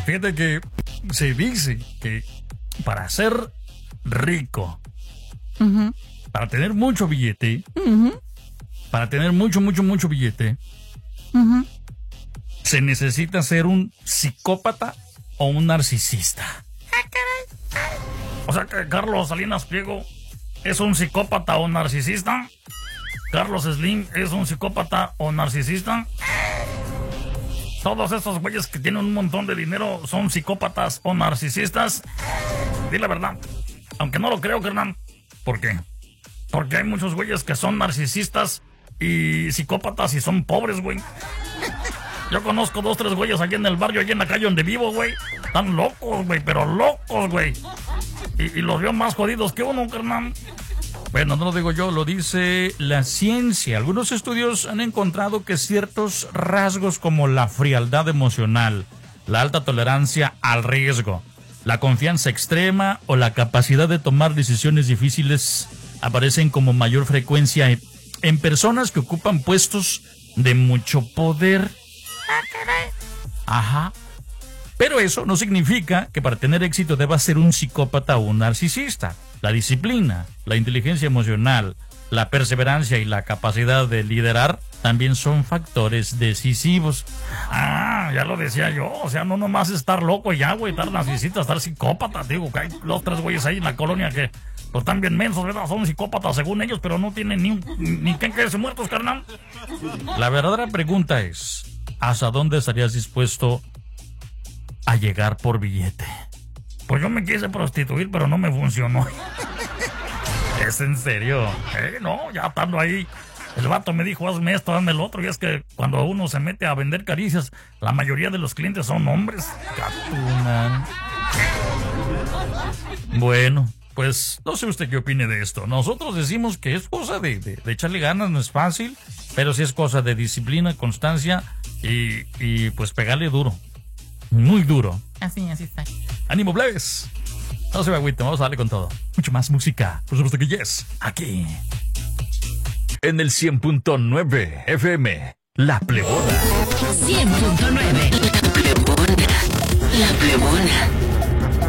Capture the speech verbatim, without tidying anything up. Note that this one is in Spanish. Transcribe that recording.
Fíjate que se dice que para ser rico, Uh-huh. para tener mucho billete, Uh-huh. para tener mucho, mucho, mucho billete, Uh-huh. se necesita ser un psicópata o un narcisista. O sea que Carlos Salinas Pliego es un psicópata o narcisista. Carlos Slim es un psicópata o narcisista. Todos estos güeyes que tienen un montón de dinero son psicópatas o narcisistas. Di la verdad. Aunque no lo creo, carnal. ¿Por qué? Porque hay muchos güeyes que son narcisistas y psicópatas y son pobres, güey. Yo conozco dos, tres güeyes allí en el barrio, allí en la calle donde vivo, güey. Están locos, güey, pero locos, güey. Y, y los veo más jodidos que uno, carnal. Bueno, no lo digo yo, lo dice la ciencia. Algunos estudios han encontrado que ciertos rasgos como la frialdad emocional, la alta tolerancia al riesgo, la confianza extrema o la capacidad de tomar decisiones difíciles aparecen como mayor frecuencia en, en personas que ocupan puestos de mucho poder. Ajá. Pero eso no significa que para tener éxito deba ser un psicópata o un narcisista. La disciplina, la inteligencia emocional, la perseverancia y la capacidad de liderar también son factores decisivos. Ah, ya lo decía yo. O sea, no nomás estar loco y ya, güey, estar narcisista, estar psicópata. Digo, que hay los tres güeyes ahí en la colonia que pues, están bien mensos, ¿verdad? Son psicópatas según ellos, pero no tienen ni, un, ni que quedarse muertos, carnal. La verdadera pregunta es, ¿hasta dónde estarías dispuesto a llegar por billete? Pues yo me quise prostituir, pero no me funcionó. ¿Es en serio? Eh, no, ya estando ahí, el vato me dijo, hazme esto, hazme el otro. Y es que cuando uno se mete a vender caricias, la mayoría de los clientes son hombres. Catunan. Bueno, pues no sé usted qué opine de esto. Nosotros decimos que es cosa de, de, de echarle ganas, no es fácil, pero sí es cosa de disciplina, constancia y, y pues pegarle duro. Muy duro. Así, así está. ¡Ánimo, plebes! No se me agüiten, vamos a darle con todo. Mucho más música, por supuesto que yes, aquí. En el cien punto nueve F M, La Plebona. cien punto nueve, La Plebona. La Plebona.